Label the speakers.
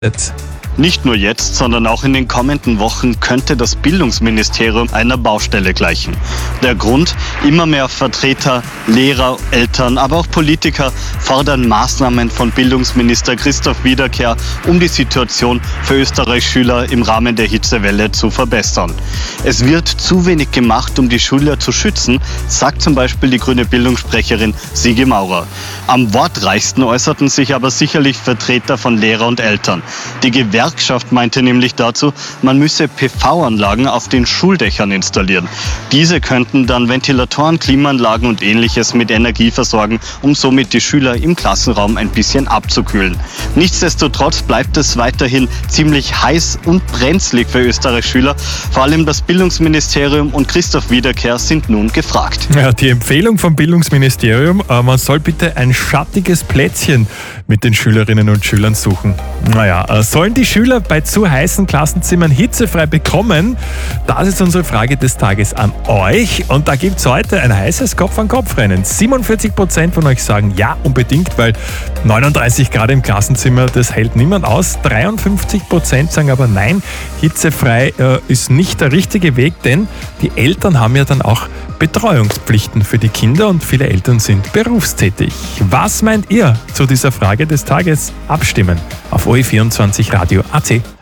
Speaker 1: Nicht nur jetzt, sondern auch in den kommenden Wochen könnte das Bildungsministerium einer Baustelle gleichen. Der Grund: immer mehr Vertreter, Lehrer, Eltern, aber auch Politiker fordern Maßnahmen von Bildungsminister Christoph Wiederkehr, um die Situation für Österreichs Schüler im Rahmen der Hitzewelle zu verbessern. Es wird zu wenig gemacht, um die Schüler zu schützen, sagt zum Beispiel die grüne Bildungssprecherin Sigi Maurer. Am wortreichsten äußerten sich aber sicherlich Vertreter von Lehrer und Eltern. Die Gewerkschaft meinte nämlich dazu, man müsse PV-Anlagen auf den Schuldächern installieren. Diese könnten dann Ventilatoren, Klimaanlagen und Ähnliches mit Energie versorgen, um somit die Schüler im Klassenraum ein bisschen abzukühlen. Nichtsdestotrotz bleibt es weiterhin ziemlich heiß und brenzlig für Österreichs Schüler. Vor allem das Bildungsministerium und Christoph Wiederkehr sind nun gefragt.
Speaker 2: Ja, die Empfehlung vom Bildungsministerium, man soll bitte ein schattiges Plätzchen mit den Schülerinnen und Schülern suchen. Naja, sollen die Schüler bei zu heißen Klassenzimmern hitzefrei bekommen? Das ist unsere Frage des Tages an euch. Und da gibt es heute ein heißes Kopf-an-Kopf-Rennen. 47% von euch sagen ja, unbedingt, weil 39 Grad im Klassenzimmer, das hält niemand aus. 53% sagen aber nein, hitzefrei ist nicht der richtige Weg, denn die Eltern haben ja dann auch Betreuungspflichten für die Kinder und viele Eltern sind berufstätig. Was meint ihr zu dieser Frage des Tages? Abstimmen auf OE24 Radio AT.